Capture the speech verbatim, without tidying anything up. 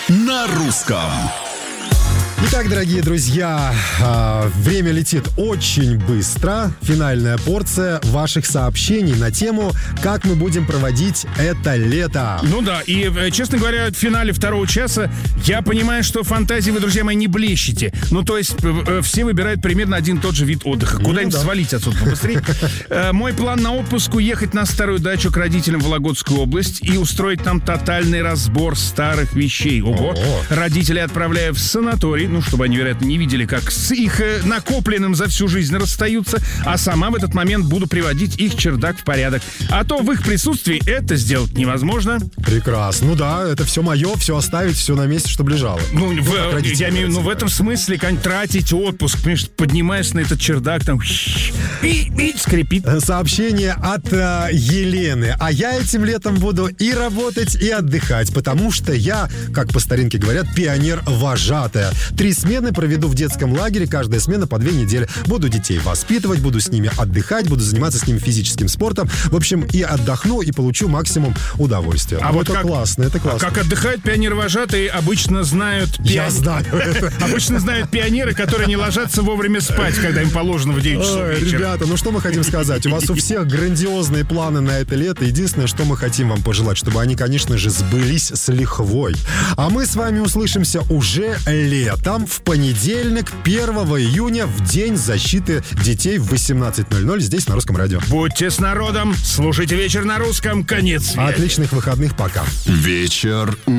на русском. Итак, дорогие друзья, время летит очень быстро. Финальная порция ваших сообщений на тему, как мы будем проводить это лето. Ну да, и, честно говоря, в финале второго часа я понимаю, что фантазии вы, друзья мои, не блещете. Ну, то есть, все выбирают примерно один и тот же вид отдыха. Ну, Куда-нибудь да. свалить отсюда побыстрее. Мой план на отпуск — уехать на старую дачу к родителям в Вологодскую область и устроить там тотальный разбор старых вещей. Ого! О. Родителей отправляю в санаторий, ну, чтобы они, вероятно, не видели, как с их э, накопленным за всю жизнь расстаются, а сама в этот момент буду приводить их чердак в порядок. А то в их присутствии это сделать невозможно. Прекрасно. Ну да, это все мое, все оставить, все на месте, чтобы лежало. Ну, в, как родители я имею, ну, в говорят. этом смысле, конечно, тратить отпуск, понимаешь, поднимаешься на этот чердак, там, и, и скрипит. Сообщение от э, Елены. А я этим летом буду и работать, и отдыхать, потому что я, как по старинке говорят, пионер-вожатая. Три смены проведу в детском лагере, каждая смена по две недели. Буду детей воспитывать, буду с ними отдыхать, буду заниматься с ними физическим спортом. В общем, и отдохну, и получу максимум удовольствия. А Ну, вот это как- классно, это А классно. как отдыхают пионеры-вожатые, обычно знают... Я пион- знаю это. Обычно знают пионеры, которые не ложатся вовремя спать, когда им положено в девять часов Ой, вечера. ребята, ну что мы хотим сказать? У вас у всех грандиозные планы на это лето. Единственное, что мы хотим вам пожелать, чтобы они, конечно же, сбылись с лихвой. А мы с вами услышимся уже летом, в понедельник, первого июня, в День защиты детей в восемнадцать ноль ноль здесь, на Русском радио. Будьте с народом, слушайте вечер на русском, конец связи. Отличных выходных, пока. Вечер